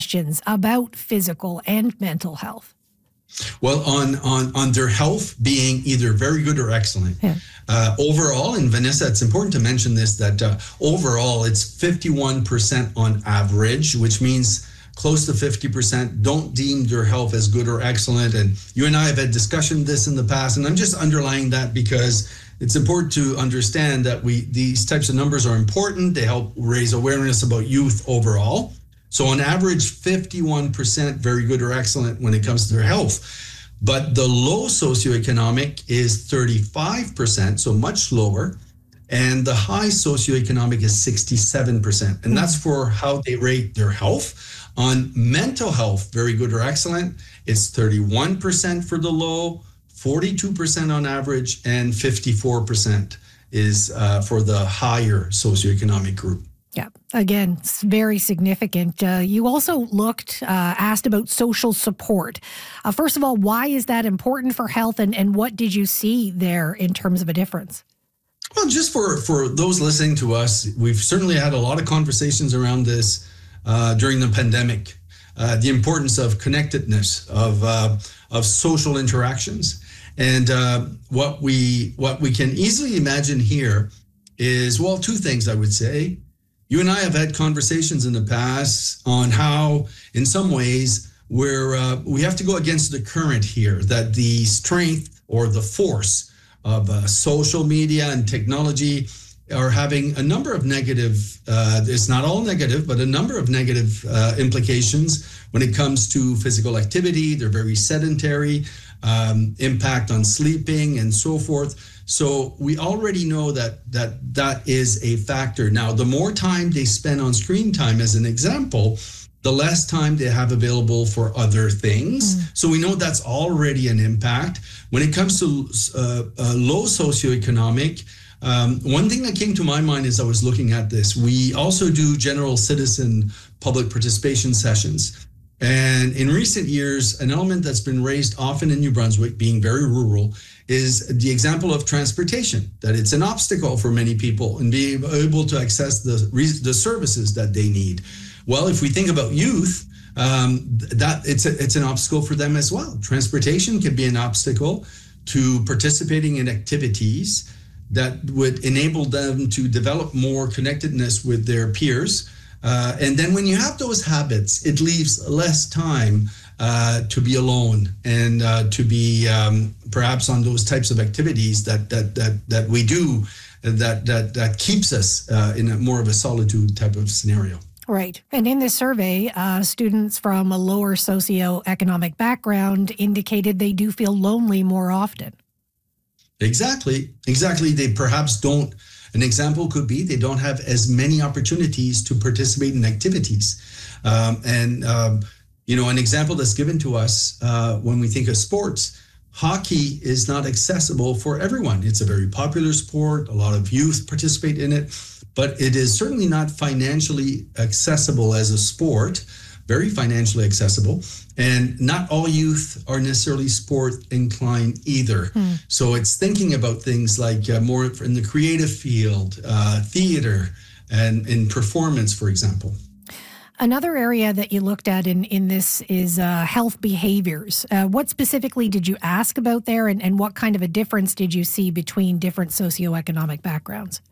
questions about physical and mental health? Well, on their health being either very good or excellent. Yeah. Overall, and Vanessa, it's important to mention this, that overall it's 51% on average, which means close to 50% don't deem their health as good or excellent. And you and I have had discussion this in the past, and I'm just underlining that because it's important to understand that these types of numbers are important. They help raise awareness about youth overall. So on average, 51% very good or excellent when it comes to their health. But the low socioeconomic is 35%, so much lower. And the high socioeconomic is 67%. And that's for how they rate their health. On mental health, very good or excellent, it's 31% for the low, 42% on average, and 54% is for the higher socioeconomic group. Yeah, again, it's very significant. You also asked about social support. First of all, why is that important for health, and what did you see there in terms of a difference? Well, just for those listening to us, we've certainly had a lot of conversations around this during the pandemic. The importance of connectedness, of social interactions, and what we can easily imagine here is, well, two things I would say. You and I have had conversations in the past on how, in some ways, we have to go against the current here, that the strength or the force of social media and technology are having a number of negative, it's not all negative, but a number of negative implications when it comes to physical activity. They're very sedentary, impact on sleeping and so forth. So we already know that is a factor. Now, the more time they spend on screen time, as an example, the less time they have available for other things. So we know that's already an impact. When it comes to low socioeconomic, one thing that came to my mind as I was looking at this, we also do general citizen public participation sessions. And in recent years, an element that's been raised often in New Brunswick, being very rural, is the example of transportation, that it's an obstacle for many people in being able to access the services that they need. Well, if we think about youth, that it's an obstacle for them as well. Transportation can be an obstacle to participating in activities that would enable them to develop more connectedness with their peers. And then when you have those habits, it leaves less time to be alone and to be perhaps on those types of activities that we do that keeps us in more of a solitude type of scenario. Right. And in this survey, students from a lower socioeconomic background indicated they do feel lonely more often. Exactly. They perhaps don't. An example could be they don't have as many opportunities to participate in activities. An example that's given to us when we think of sports, hockey is not accessible for everyone. It's a very popular sport. A lot of youth participate in it, but it is certainly not financially accessible as a sport, very financially accessible. And not all youth are necessarily sport inclined either. So it's thinking about things like more in the creative field, theater, and in performance, for example. Another area that you looked at in this is health behaviors. What specifically did you ask about there, and what kind of a difference did you see between different socioeconomic backgrounds?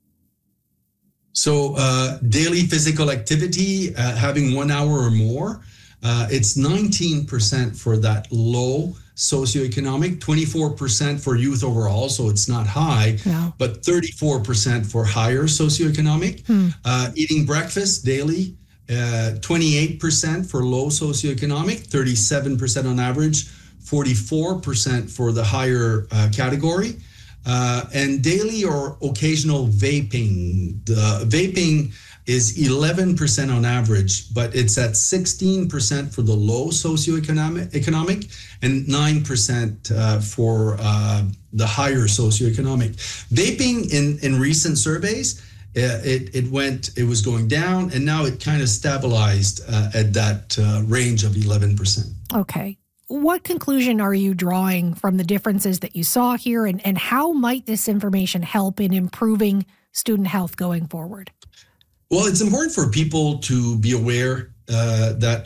So daily physical activity, having 1 hour or more, it's 19% for that low socioeconomic, 24% for youth overall, so it's not high, but 34% for higher socioeconomic. Eating breakfast daily, 28% for low socioeconomic, 37% on average, 44% for the higher category. And daily or occasional vaping. The vaping is 11% on average, but it's at 16% for the low socioeconomic and 9% for the higher socioeconomic. Vaping in recent surveys, it was going down, and now it kind of stabilized at that range of 11%. Okay. What conclusion are you drawing from the differences that you saw here, and how might this information help in improving student health going forward? Well, it's important for people to be aware that